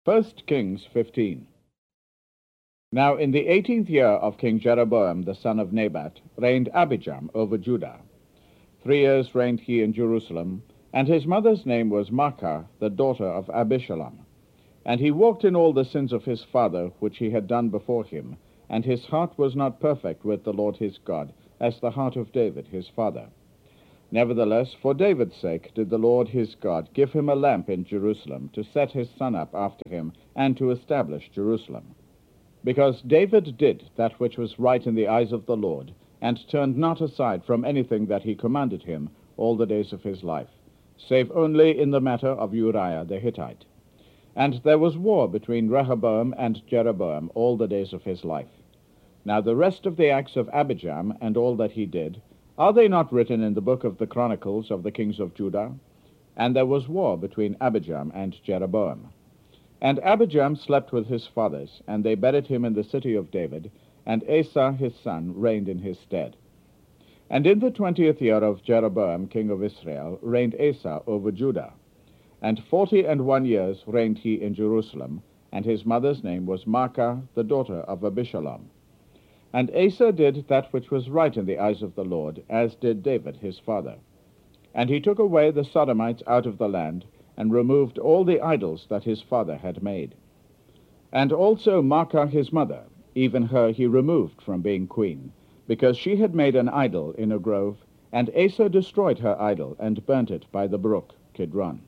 First Kings 15. Now in the 18th year of King Jeroboam the son of Nebat reigned Abijam over Judah. 3 years reigned he in Jerusalem, and his mother's name was Maachah, the daughter of Abishalom. And he walked in all the sins of his father, which he had done before him, and his heart was not perfect with the Lord his God, as the heart of David his father. Nevertheless, for David's sake did the Lord his God give him a lamp in Jerusalem, to set his son up after him, and to establish Jerusalem. Because David did that which was right in the eyes of the Lord, and turned not aside from anything that he commanded him all the days of his life, save only in the matter of Uriah the Hittite. And there was war between Rehoboam and Jeroboam all the days of his life. Now the rest of the acts of Abijam, and all that he did, are they not written in the book of the Chronicles of the kings of Judah? And there was war between Abijam and Jeroboam. And Abijam slept with his fathers, and they buried him in the city of David, and Asa his son reigned in his stead. And in the 20th year of Jeroboam king of Israel reigned Asa over Judah. And 41 years reigned he in Jerusalem, and his mother's name was Maachah, the daughter of Abishalom. And Asa did that which was right in the eyes of the Lord, as did David his father. And he took away the Sodomites out of the land, and removed all the idols that his father had made. And also Maachah his mother, even her he removed from being queen, because she had made an idol in a grove, and Asa destroyed her idol, and burnt it by the brook Kidron.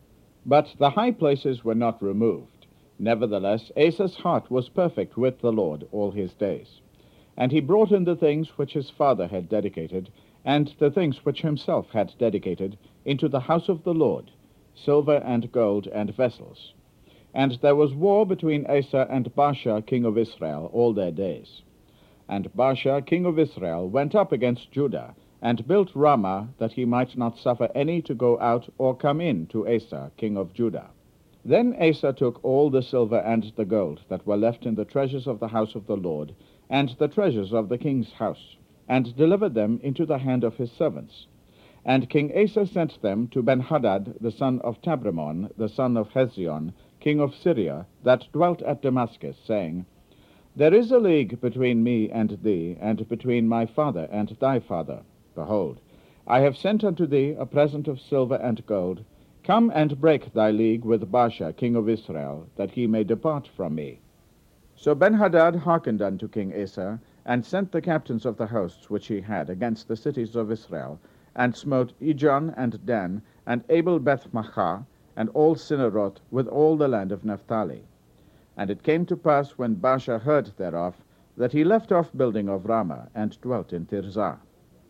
But the high places were not removed. Nevertheless, Asa's heart was perfect with the Lord all his days. And he brought in the things which his father had dedicated, and the things which himself had dedicated, into the house of the Lord, silver and gold and vessels. And there was war between Asa and Baasha king of Israel all their days. And Baasha king of Israel went up against Judah, and built Ramah, that he might not suffer any to go out or come in to Asa king of Judah. Then Asa took all the silver and the gold that were left in the treasures of the house of the Lord, and the treasures of the king's house, and delivered them into the hand of his servants. And King Asa sent them to Benhadad the son of Tabrimon, the son of Hezion, king of Syria, that dwelt at Damascus, saying, There is a league between me and thee, and between my father and thy father. Behold, I have sent unto thee a present of silver and gold. Come and break thy league with Baasha king of Israel, that he may depart from me. So Benhadad hearkened unto King Asa, and sent the captains of the hosts which he had against the cities of Israel, and smote Ijon and Dan, and Abel-Beth-Maachah, and all Cinneroth, with all the land of Naphtali. And it came to pass, when Baasha heard thereof, that he left off building of Ramah, and dwelt in Tirzah.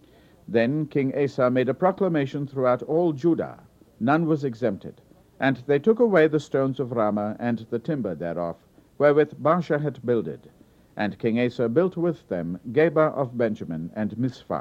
Then King Asa made a proclamation throughout all Judah, none was exempted, and they took away the stones of Ramah, and the timber thereof, wherewith Baasha had builded. And King Asa built with them Geba of Benjamin, and Mizpah.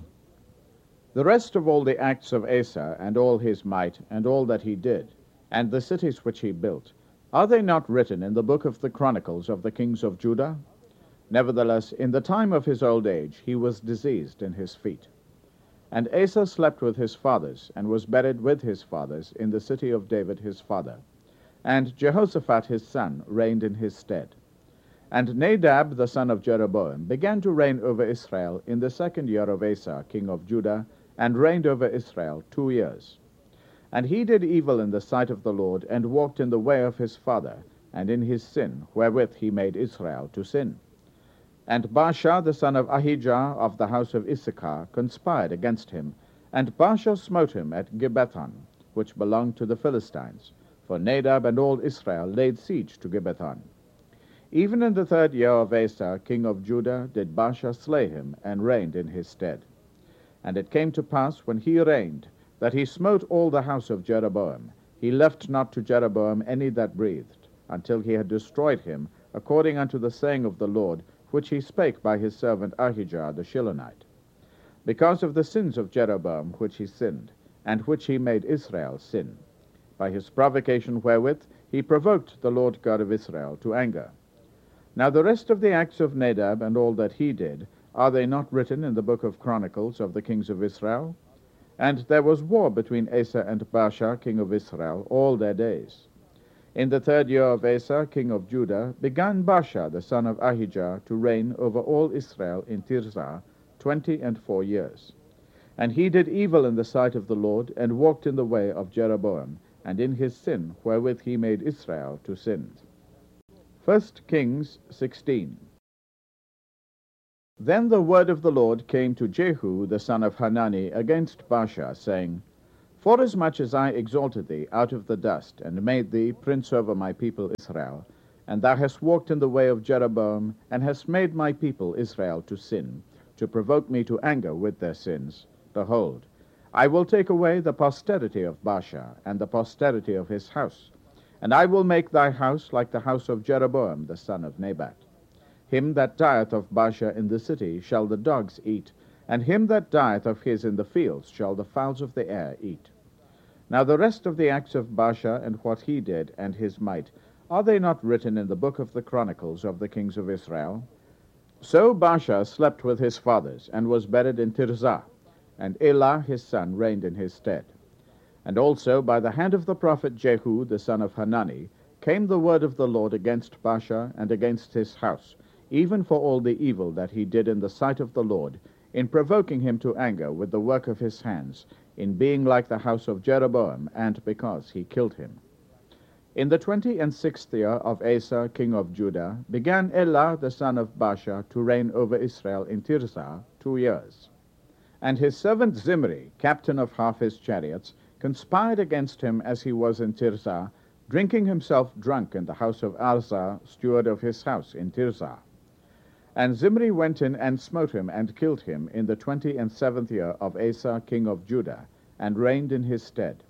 The rest of all the acts of Asa, and all his might, and all that he did, and the cities which he built, are they not written in the book of the Chronicles of the kings of Judah? Nevertheless, in the time of his old age he was diseased in his feet. And Asa slept with his fathers, and was buried with his fathers in the city of David his father. And Jehoshaphat his son reigned in his stead. And Nadab the son of Jeroboam began to reign over Israel in the 2nd year of Asa king of Judah, and reigned over Israel 2 years. And he did evil in the sight of the Lord, and walked in the way of his father, and in his sin, wherewith he made Israel to sin. And Baasha the son of Ahijah of the house of Issachar conspired against him, and Baasha smote him at Gibbethon, which belonged to the Philistines, for Nadab and all Israel laid siege to Gibbethon. Even in the 3rd year of Asa king of Judah did Baasha slay him, and reigned in his stead. And it came to pass, when he reigned, that he smote all the house of Jeroboam. He left not to Jeroboam any that breathed, until he had destroyed him, according unto the saying of the Lord, which he spake by his servant Ahijah the Shilonite. Because of the sins of Jeroboam which he sinned, and which he made Israel sin. By his provocation wherewith he provoked the Lord God of Israel to anger. Now the rest of the acts of Nadab, and all that he did, are they not written in the book of Chronicles of the kings of Israel? And there was war between Asa and Baasha king of Israel all their days. In the 3rd year of Asa, king of Judah, began Baasha the son of Ahijah to reign over all Israel in Tirzah 24 years. And he did evil in the sight of the Lord, and walked in the way of Jeroboam, and in his sin wherewith he made Israel to sin. 1 Kings 16. Then the word of the Lord came to Jehu the son of Hanani against Baasha, saying, Forasmuch as I exalted thee out of the dust, and made thee prince over my people Israel, and thou hast walked in the way of Jeroboam, and hast made my people Israel to sin, to provoke me to anger with their sins, behold, I will take away the posterity of Baasha, and the posterity of his house, and I will make thy house like the house of Jeroboam the son of Nebat. Him that dieth of Baasha in the city shall the dogs eat, and him that dieth of his in the fields shall the fowls of the air eat. Now the rest of the acts of Baasha, and what he did, and his might, are they not written in the book of the Chronicles of the kings of Israel? So Baasha slept with his fathers, and was buried in Tirzah, and Elah his son reigned in his stead. And also by the hand of the prophet Jehu the son of Hanani came the word of the Lord against Baasha and against his house, even for all the evil that he did in the sight of the Lord, in provoking him to anger with the work of his hands, in being like the house of Jeroboam, and because he killed him. In the 26th year of Asa king of Judah began Elah the son of Baasha to reign over Israel in Tirzah 2 years. And his servant Zimri, captain of half his chariots, conspired against him as he was in Tirzah, drinking himself drunk in the house of Arza, steward of his house in Tirzah. And Zimri went in and smote him and killed him in the 27th year of Asa king of Judah, and reigned in his stead.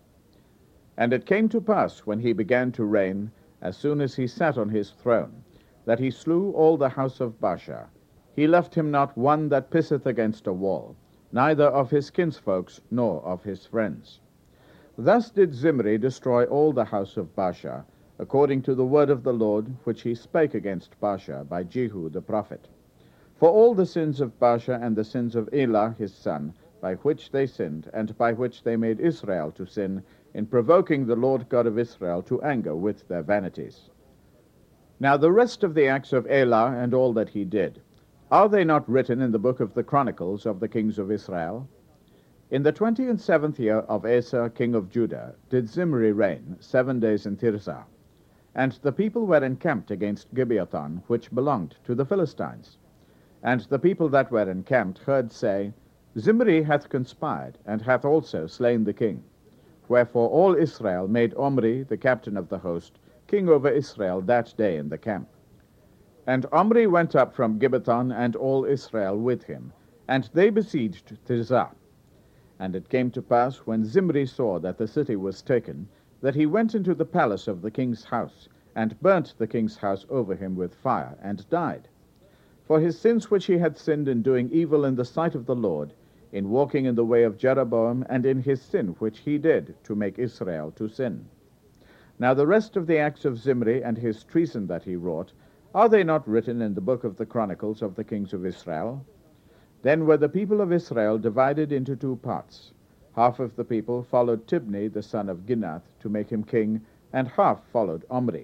And it came to pass, when he began to reign, as soon as he sat on his throne, that he slew all the house of Baasha. He left him not one that pisseth against a wall, neither of his kinsfolks nor of his friends. Thus did Zimri destroy all the house of Baasha, according to the word of the Lord, which he spake against Baasha by Jehu the prophet. For all the sins of Baasha and the sins of Elah his son, by which they sinned, and by which they made Israel to sin, in provoking the Lord God of Israel to anger with their vanities. Now the rest of the acts of Elah and all that he did, are they not written in the book of the Chronicles of the kings of Israel? In the 27th year of Asa king of Judah did Zimri reign 7 days in Tirzah. And the people were encamped against Gibeathon, which belonged to the Philistines. And the people that were encamped heard say, Zimri hath conspired, and hath also slain the king. Wherefore all Israel made Omri, the captain of the host, king over Israel that day in the camp. And Omri went up from Gibeathon, and all Israel with him, and they besieged Tirzah. And it came to pass, when Zimri saw that the city was taken, that he went into the palace of the king's house, and burnt the king's house over him with fire, and died. For his sins which he had sinned in doing evil in the sight of the Lord, in walking in the way of Jeroboam, and in his sin which he did to make Israel to sin. Now the rest of the acts of Zimri and his treason that he wrought, are they not written in the book of the Chronicles of the kings of Israel? Then were the people of Israel divided into 2 parts. Half of the people followed Tibni the son of Ginath to make him king, and half followed Omri.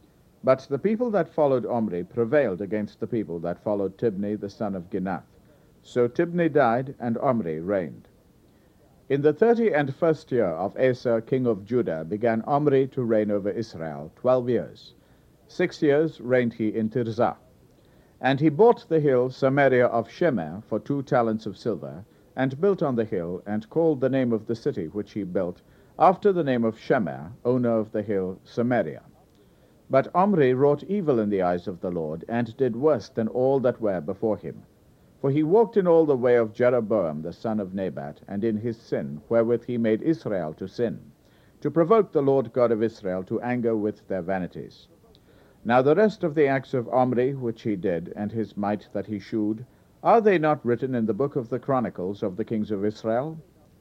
But the people that followed Omri prevailed against the people that followed Tibni the son of Ginath. So Tibni died, and Omri reigned. In the 31st year of Asa king of Judah began Omri to reign over Israel 12 years. 6 years reigned he in Tirzah. And he bought the hill Samaria of Shemer for 2 talents of silver, and built on the hill, and called the name of the city which he built, after the name of Shemer, owner of the hill Samaria. But Omri wrought evil in the eyes of the Lord, and did worse than all that were before him. For he walked in all the way of Jeroboam the son of Nebat, and in his sin, wherewith he made Israel to sin, to provoke the Lord God of Israel to anger with their vanities. Now the rest of the acts of Omri which he did, and his might that he shewed, are they not written in the book of the Chronicles of the kings of Israel?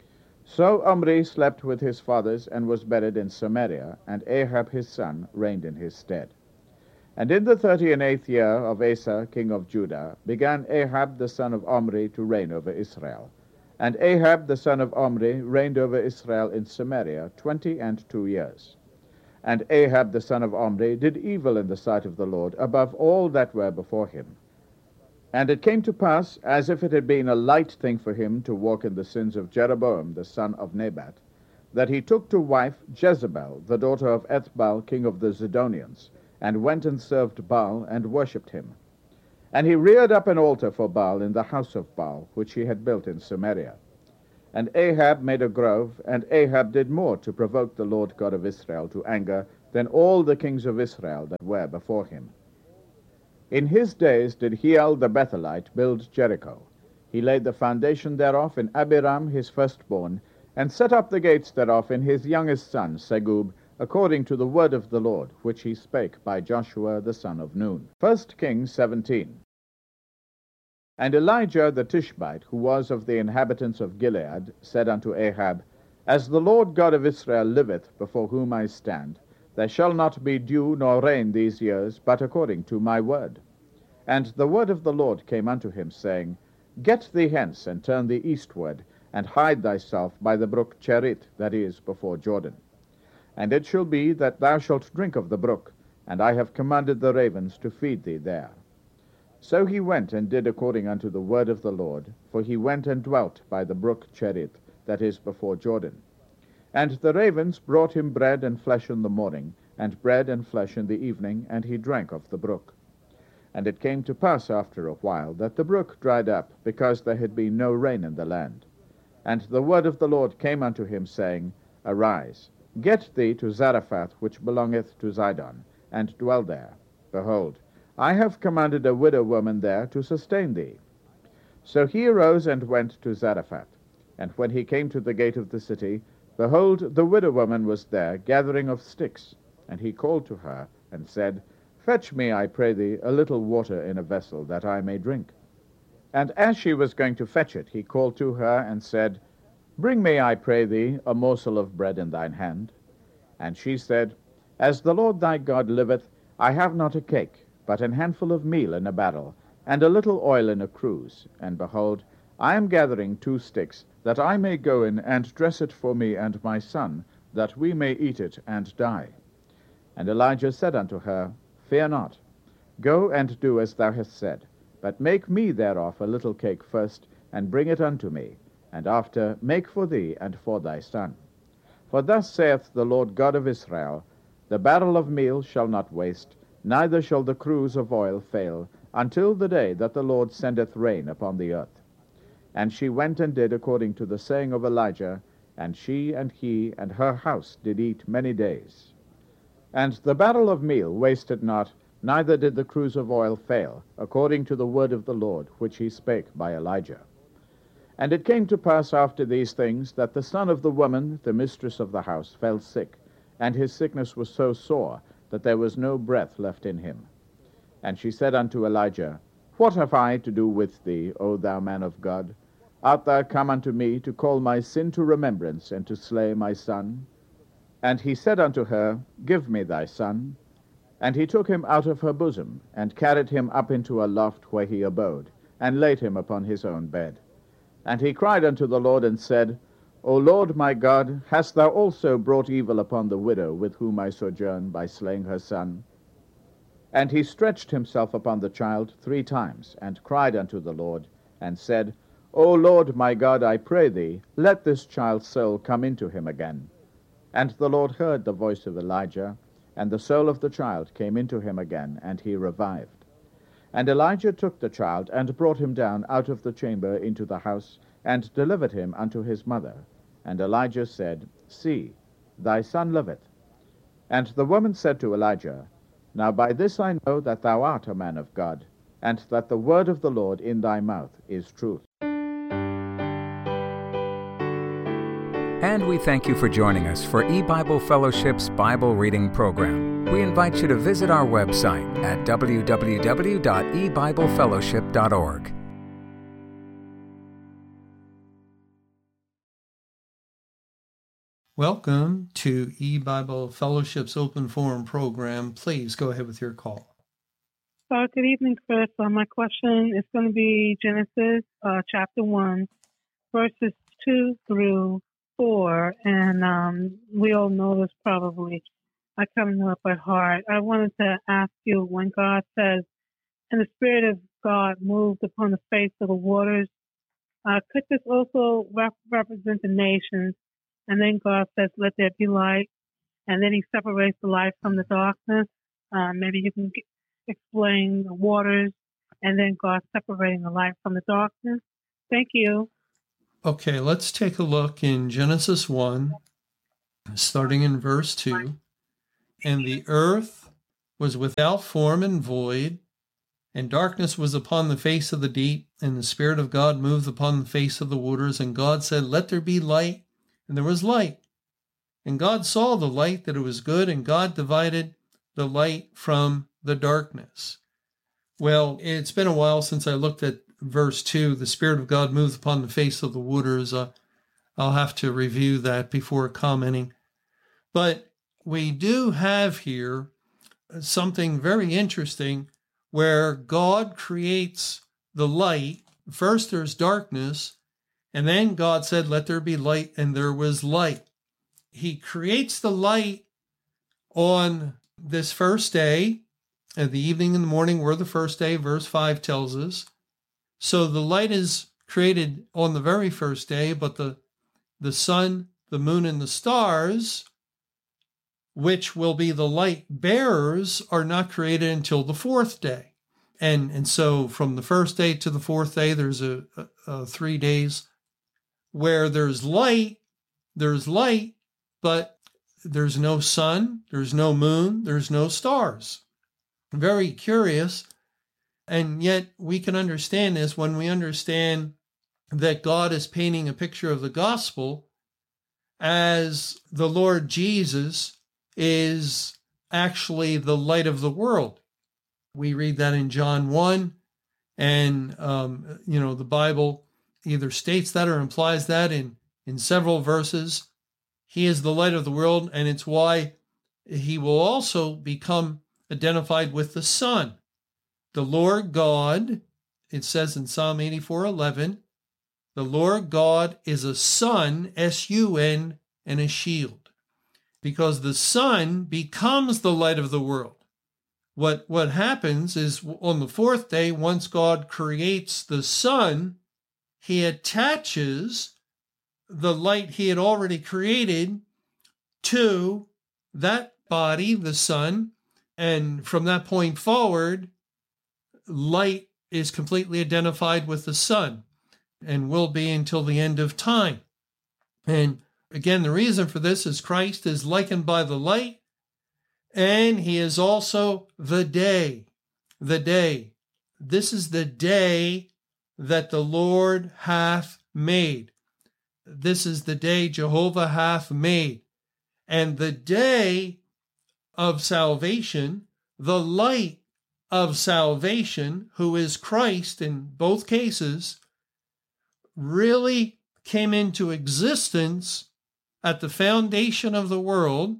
So Omri slept with his fathers, and was buried in Samaria, and Ahab his son reigned in his stead. And in the 38th year of Asa king of Judah began Ahab the son of Omri to reign over Israel. And Ahab the son of Omri reigned over Israel in Samaria 22 years. And Ahab the son of Omri did evil in the sight of the Lord above all that were before him. And it came to pass, as if it had been a light thing for him to walk in the sins of Jeroboam the son of Nebat, that he took to wife Jezebel, the daughter of Ethbaal, king of the Zidonians, and went and served Baal, and worshipped him. And he reared up an altar for Baal in the house of Baal, which he had built in Samaria. And Ahab made a grove, and Ahab did more to provoke the Lord God of Israel to anger than all the kings of Israel that were before him. In his days did Hiel the Bethelite build Jericho. He laid the foundation thereof in Abiram his firstborn, and set up the gates thereof in his youngest son Segub, according to the word of the Lord, which he spake by Joshua the son of Nun. 1 Kings 17. And Elijah the Tishbite, who was of the inhabitants of Gilead, said unto Ahab, As the Lord God of Israel liveth, before whom I stand, there shall not be dew nor rain these years, but according to my word. And the word of the Lord came unto him, saying, Get thee hence, and turn thee eastward, and hide thyself by the brook Cherith, that is before Jordan. And it shall be that thou shalt drink of the brook, and I have commanded the ravens to feed thee there. So he went and did according unto the word of the Lord, for he went and dwelt by the brook Cherith, that is before Jordan. And the ravens brought him bread and flesh in the morning, and bread and flesh in the evening, and he drank of the brook. And it came to pass after a while that the brook dried up, because there had been no rain in the land. And the word of the Lord came unto him, saying, Arise, get thee to Zarephath, which belongeth to Zidon, and dwell there. Behold, I have commanded a widow woman there to sustain thee. So he arose and went to Zarephath. And when he came to the gate of the city, behold, the widow woman was there, gathering of sticks. And he called to her, and said, Fetch me, I pray thee, a little water in a vessel, that I may drink. And as she was going to fetch it, he called to her, and said, Bring me, I pray thee, a morsel of bread in thine hand. And she said, As the Lord thy God liveth, I have not a cake, but an handful of meal in a barrel, and a little oil in a cruse. And behold, I am gathering 2 sticks, that I may go in and dress it for me and my son, that we may eat it and die. And Elijah said unto her, Fear not. Go and do as thou hast said, but make me thereof a little cake first, and bring it unto me, and after make for thee and for thy son. For thus saith the Lord God of Israel, The barrel of meal shall not waste, neither shall the cruse of oil fail, until the day that the Lord sendeth rain upon the earth. And she went and did according to the saying of Elijah, and she and he and her house did eat many days. And the barrel of meal wasted not, neither did the cruse of oil fail, according to the word of the Lord, which he spake by Elijah. And it came to pass after these things, that the son of the woman, the mistress of the house, fell sick, and his sickness was so sore, that there was no breath left in him. And she said unto Elijah, What have I to do with thee, O thou man of God? Art thou come unto me to call my sin to remembrance, and to slay my son? And he said unto her, Give me thy son. And he took him out of her bosom, and carried him up into a loft where he abode, and laid him upon his own bed. And he cried unto the Lord, and said, O Lord my God, hast thou also brought evil upon the widow with whom I sojourn, by slaying her son? And he stretched himself upon the child 3 times, and cried unto the Lord, and said, O Lord my God, I pray thee, let this child's soul come into him again. And the Lord heard the voice of Elijah, and the soul of the child came into him again, and he revived. And Elijah took the child, and brought him down out of the chamber into the house, and delivered him unto his mother. And Elijah said, See, thy son liveth. And the woman said to Elijah, Now by this I know that thou art a man of God, and that the word of the Lord in thy mouth is truth. And we thank you for joining us for E-Bible Fellowship's Bible Reading Program. We invite you to visit our website at www.ebiblefellowship.org. Welcome to E-Bible Fellowship's Open Forum program. Please go ahead with your call. Good evening, Chris. My question is going to be Genesis chapter 1, verses 2 through 4. And we all know this probably. I kind of know it by heart. I wanted to ask you, when God says, and the Spirit of God moved upon the face of the waters, could this also represent the nations? And then God says, let there be light. And then he separates the light from the darkness. Maybe you can explain the waters and then God separating the light from the darkness. Thank you. Okay, let's take a look in Genesis 1, starting in verse 2. And the earth was without form and void, and darkness was upon the face of the deep, and the Spirit of God moved upon the face of the waters. And God said, let there be light, and there was light. And God saw the light, that it was good, and God divided the light from the darkness. Well, it's been a while since I looked at verse 2, the Spirit of God moved upon the face of the waters. I'll have to review that before commenting. But we do have here something very interesting where God creates the light. First there's darkness, and then God said, let there be light, and there was light. He creates the light on this first day, and the evening and the morning were the first day, verse 5 tells us. So the light is created on the very first day, but the sun, the moon, and the stars, which will be the light bearers, are not created until the fourth day. And so from the first day to the fourth day, there's a 3 days where there's light, but there's no sun, there's no moon, there's no stars. Very curious. And yet we can understand this when we understand that God is painting a picture of the gospel as the Lord Jesus is actually the light of the world. We read that in John 1, and the Bible either states that or implies that in several verses. He is the light of the world, and it's why he will also become identified with the sun. The Lord God, it says in Psalm 84:11, the Lord God is a sun, S-U-N, and a shield, because the sun becomes the light of the world. What happens is on the fourth day, once God creates the sun, he attaches the light he had already created to that body, the sun, and from that point forward, light is completely identified with the sun and will be until the end of time. And again, the reason for this is Christ is likened by the light, and he is also the day. The day. This is the day that the Lord hath made. This is the day Jehovah hath made. And the day of salvation, the light of salvation, who is Christ in both cases, really came into existence at the foundation of the world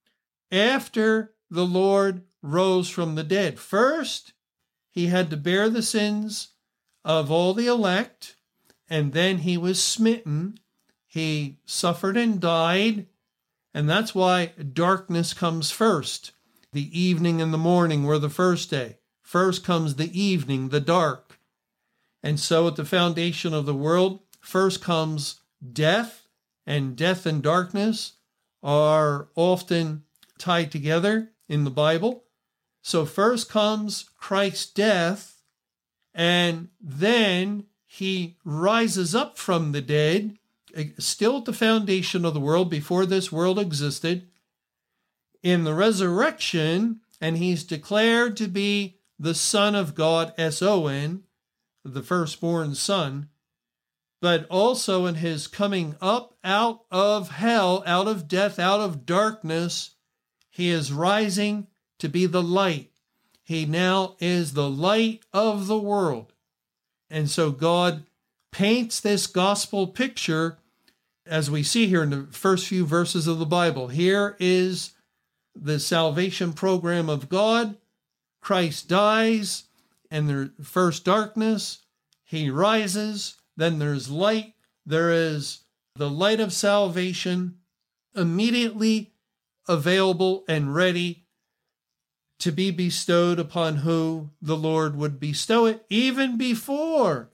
after the Lord rose from the dead. First, he had to bear the sins of all the elect, and then he was smitten. He suffered and died, and that's why darkness comes first. The evening and the morning were the first day. First comes the evening, the dark. And so at the foundation of the world, first comes death, and death and darkness are often tied together in the Bible. So first comes Christ's death, and then he rises up from the dead, still at the foundation of the world before this world existed, in the resurrection, and he's declared to be the Son of God, S-O-N, the firstborn Son, but also in his coming up out of hell, out of death, out of darkness, he is rising to be the light. He now is the light of the world. And so God paints this gospel picture, as we see here in the first few verses of the Bible. Here is the salvation program of God. Christ dies, and there's first darkness. He rises, then there's light. There is the light of salvation. Immediately available and ready to be bestowed upon who the Lord would bestow it, even before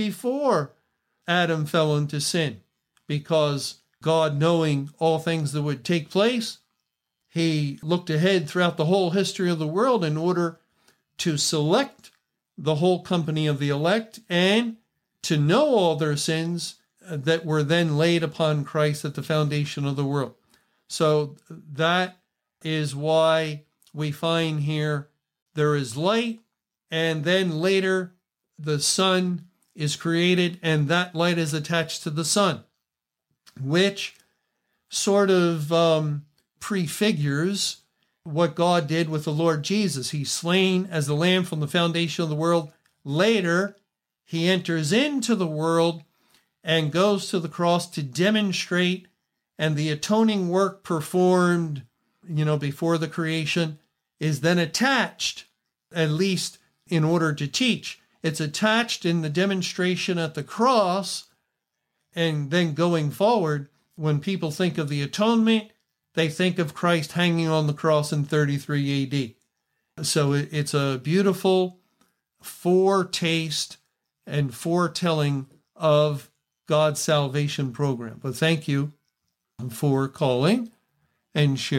Adam fell into sin, because God, knowing all things that would take place, he looked ahead throughout the whole history of the world in order to select the whole company of the elect and to know all their sins that were then laid upon Christ at the foundation of the world. So that is why we find here there is light, and then later the sun is created, and that light is attached to the sun, which sort of prefigures what God did with the Lord Jesus. He's slain as the lamb from the foundation of the world. Later, he enters into the world and goes to the cross to demonstrate, and the atoning work performed, before the creation is then attached, at least in order to teach. It's attached in the demonstration at the cross, and then going forward, when people think of the atonement, they think of Christ hanging on the cross in 33 AD. So it's a beautiful foretaste and foretelling of God's salvation program. But thank you for calling and sharing.